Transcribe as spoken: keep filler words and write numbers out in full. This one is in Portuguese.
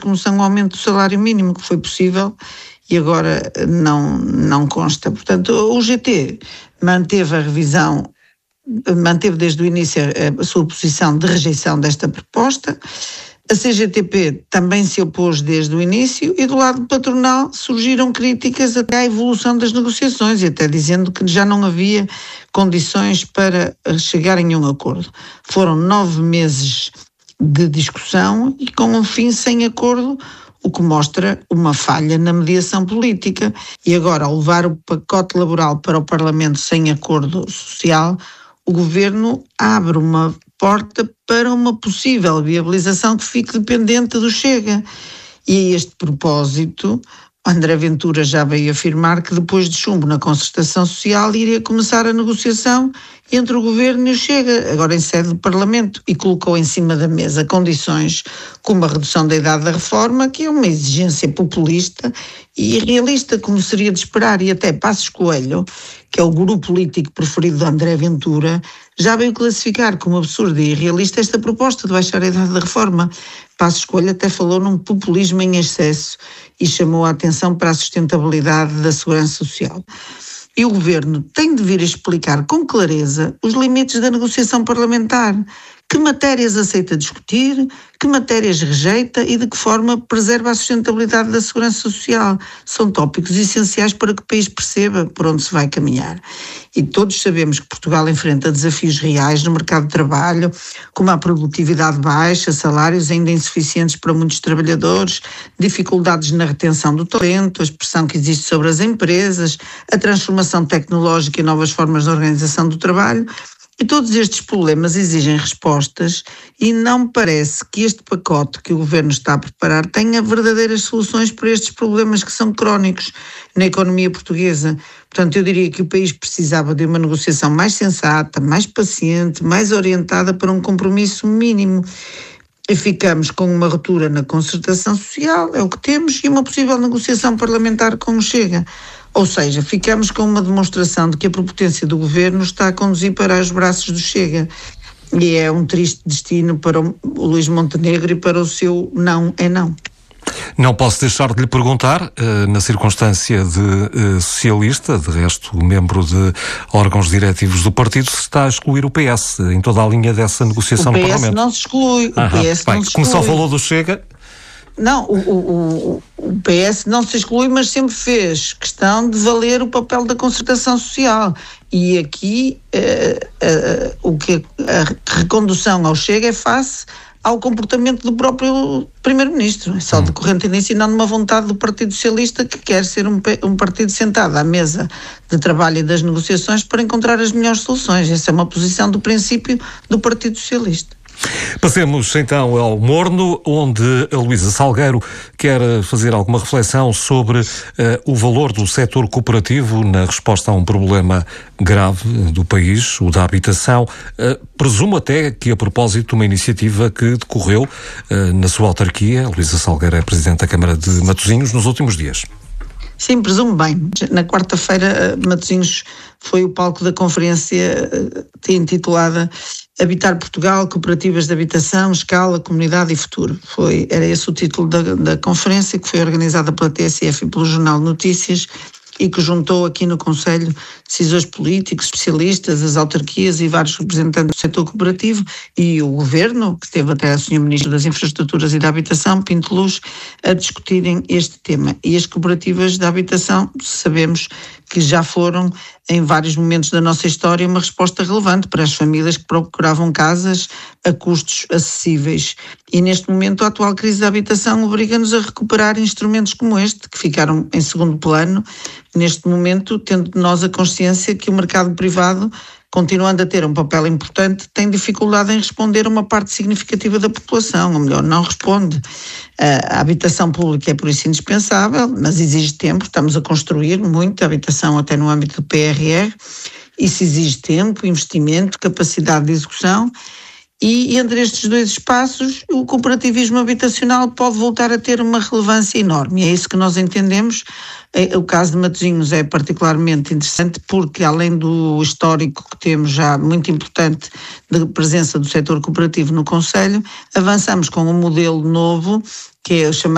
promoção ao aumento do salário mínimo, que foi possível e agora não, não consta. Portanto, o G T manteve a revisão, manteve desde o início a sua posição de rejeição desta proposta. A C G T P também se opôs desde o início e do lado patronal surgiram críticas até à evolução das negociações e até dizendo que já não havia condições para chegarem a um acordo. Foram nove meses de discussão e com um fim sem acordo, o que mostra uma falha na mediação política. E agora, ao levar o pacote laboral para o Parlamento sem acordo social, o Governo abre uma porta para uma possível viabilização que fique dependente do Chega. E a este propósito, André Ventura já veio afirmar que depois de chumbo na concertação social iria começar a negociação entre o Governo e o Chega, agora em sede do Parlamento, e colocou em cima da mesa condições como a redução da idade da reforma, que é uma exigência populista e irrealista, como seria de esperar, e até Passos Coelho, que é o guru político preferido de André Ventura, já veio classificar como absurda e irrealista esta proposta de baixar a idade da reforma. Passos Coelho até falou num populismo em excesso e chamou a atenção para a sustentabilidade da segurança social. E o Governo tem de vir a explicar com clareza os limites da negociação parlamentar. Que matérias aceita discutir, que matérias rejeita e de que forma preserva a sustentabilidade da segurança social. São tópicos essenciais para que o país perceba por onde se vai caminhar. E todos sabemos que Portugal enfrenta desafios reais no mercado de trabalho, como a produtividade baixa, salários ainda insuficientes para muitos trabalhadores, dificuldades na retenção do talento, a pressão que existe sobre as empresas, a transformação tecnológica e novas formas de organização do trabalho. E todos estes problemas exigem respostas e não me parece que este pacote que o Governo está a preparar tenha verdadeiras soluções para estes problemas que são crónicos na economia portuguesa. Portanto, eu diria que o país precisava de uma negociação mais sensata, mais paciente, mais orientada para um compromisso mínimo. E ficamos com uma ruptura na concertação social, é o que temos, e uma possível negociação parlamentar com o Chega. Ou seja, ficamos com uma demonstração de que a prepotência do Governo está a conduzir para os braços do Chega. E é um triste destino para o Luís Montenegro e para o seu não é não. Não posso deixar de lhe perguntar, na circunstância de socialista, de resto membro de órgãos diretivos do partido, se está a excluir o P S em toda a linha dessa negociação no Parlamento. O P S não se exclui. O P S não se exclui. Como só falou do Chega... Não, o, o, o P S não se exclui, mas sempre fez questão de valer o papel da concertação social. E aqui uh, uh, o que a recondução ao Chega é face ao comportamento do próprio Primeiro-Ministro. É só hum. decorrente disso e não de uma vontade do Partido Socialista, que quer ser um, um partido sentado à mesa de trabalho e das negociações para encontrar as melhores soluções. Essa é uma posição do princípio do Partido Socialista. Passemos então ao Morno, onde a Luísa Salgueiro quer fazer alguma reflexão sobre uh, o valor do setor cooperativo na resposta a um problema grave do país, o da habitação. Uh, presumo até que a propósito de uma iniciativa que decorreu uh, na sua autarquia. A Luísa Salgueiro é Presidente da Câmara de Matosinhos nos últimos dias. Sim, presumo bem. Na quarta-feira, Matosinhos foi o palco da conferência uh, intitulada Habitar Portugal, Cooperativas de Habitação, Escala, Comunidade e Futuro. Foi, era esse o título da, da conferência, que foi organizada pela T S F e pelo Jornal Notícias e que juntou aqui no Conselho decisores políticos, especialistas, as autarquias e vários representantes do setor cooperativo e o Governo, que teve até o senhor Ministro das Infraestruturas e da Habitação, Pinto Luz, a discutirem este tema. E as cooperativas de habitação, sabemos que já foram, em vários momentos da nossa história, uma resposta relevante para as famílias que procuravam casas a custos acessíveis. E neste momento a atual crise da habitação obriga-nos a recuperar instrumentos como este, que ficaram em segundo plano, neste momento, tendo nós a consciência que o mercado privado, continuando a ter um papel importante, tem dificuldade em responder a uma parte significativa da população, ou melhor, não responde. A habitação pública é por isso indispensável, mas exige tempo, estamos a construir muita habitação até no âmbito do P R R, isso exige tempo, investimento, capacidade de execução, e entre estes dois espaços o cooperativismo habitacional pode voltar a ter uma relevância enorme, e é isso que nós entendemos. O caso de Matosinhos é particularmente interessante porque, além do histórico que temos já muito importante de presença do setor cooperativo no Conselho, avançamos com um modelo novo, que é o chamado